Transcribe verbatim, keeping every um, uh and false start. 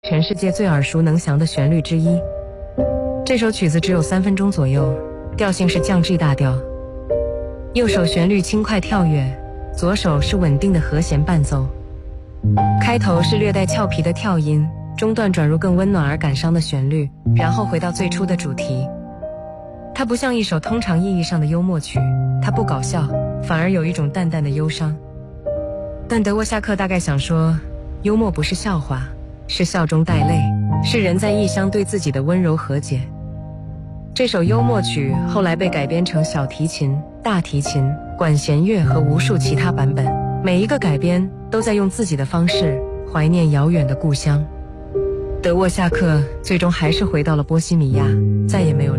全世界最耳熟能详的旋律之一。这首曲子只有三分钟左右，调性是降 G 大调，右手旋律轻快跳跃，左手是稳定的和弦伴奏。开头是略带俏皮的跳音，中段转入更温暖而感伤的旋律，然后回到最初的主题。它不像一首通常意义上的幽默曲，它不搞笑，反而有一种淡淡的忧伤。但德沃夏克大概想说，幽默不是笑话，是笑中带泪，是人在异乡对自己的温柔和解。这首幽默曲后来被改编成小提琴、大提琴、管弦乐和无数其他版本，每一个改编都在用自己的方式怀念遥远的故乡。德沃夏克最终还是回到了波西米亚，再也没有